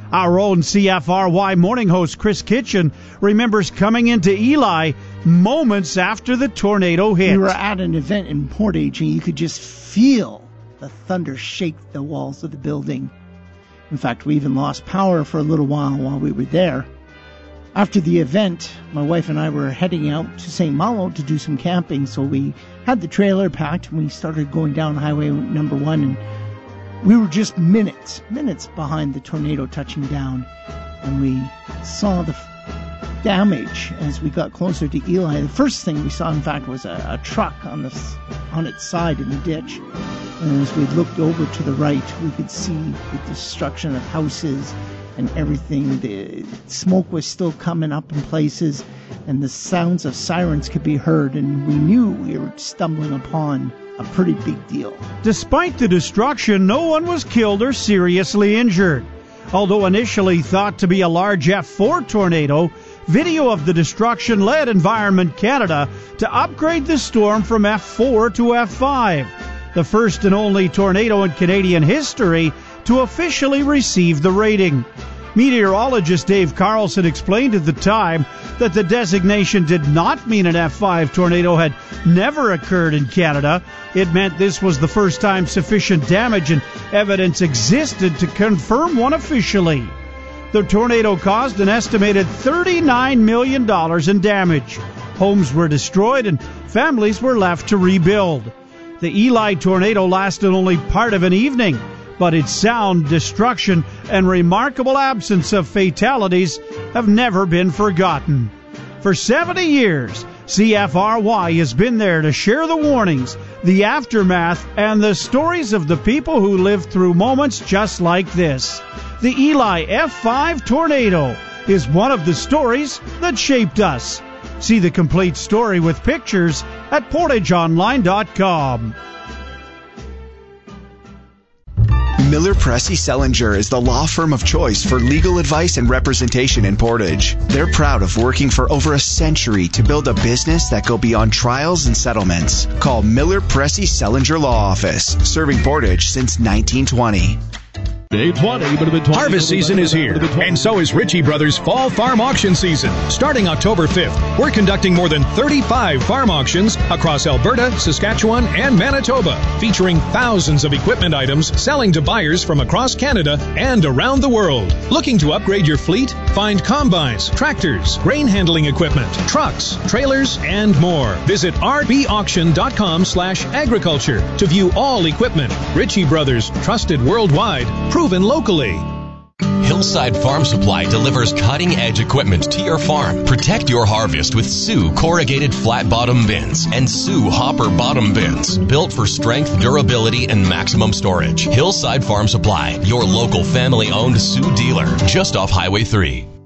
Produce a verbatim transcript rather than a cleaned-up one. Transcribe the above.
Our own C F R Y morning host Chris Kitchen remembers coming into Ely moments after the tornado hit. We were at an event in Portage, and you could just feel the thunder shake the walls of the building. In fact, we even lost power for a little while while we were there. After the event, my wife and I were heading out to Saint Malo to do some camping, so we had the trailer packed, and we started going down Highway number one, and we were just minutes, minutes behind the tornado touching down, and we saw the f- damage as we got closer to Ely. The first thing we saw, in fact, was a, a truck on the on its side in the ditch. And as we looked over to the right, we could see the destruction of houses and everything. The smoke was still coming up in places, and the sounds of sirens could be heard, and we knew we were stumbling upon a pretty big deal. Despite the destruction, no one was killed or seriously injured. Although initially thought to be a large F four tornado, video of the destruction led Environment Canada to upgrade the storm from F four to F five, the first and only tornado in Canadian history to officially receive the rating. Meteorologist Dave Carlson explained at the time that the designation did not mean an F five tornado had never occurred in Canada. It meant this was the first time sufficient damage and evidence existed to confirm one officially. The tornado caused an estimated thirty-nine million dollars in damage. Homes were destroyed and families were left to rebuild. The Ely tornado lasted only part of an evening, but its sound, destruction, and remarkable absence of fatalities have never been forgotten. For seventy years, C F R Y has been there to share the warnings, the aftermath, and the stories of the people who lived through moments just like this. The Ely F five tornado is one of the stories that shaped us. See the complete story with pictures at portage online dot com. Miller Pressey Sellinger is the law firm of choice for legal advice and representation in Portage. They're proud of working for over a century to build a business that go beyond trials and settlements. Call Miller Pressey Sellinger Law Office, serving Portage since nineteen twenty. Harvest season is here, and so is Ritchie Brothers Fall Farm Auction Season. Starting October fifth, we're conducting more than thirty-five farm auctions across Alberta, Saskatchewan, and Manitoba, featuring thousands of equipment items selling to buyers from across Canada and around the world. Looking to upgrade your fleet? Find combines, tractors, grain handling equipment, trucks, trailers, and more. Visit r b auction dot com slash agriculture to view all equipment. Ritchie Brothers, trusted worldwide, proven locally. Hillside Farm Supply delivers cutting-edge equipment to your farm. Protect your harvest with Sioux corrugated flat bottom bins and Sioux hopper bottom bins, built for strength, durability, and maximum storage. Hillside Farm Supply, your local family-owned Sioux dealer, just off Highway three.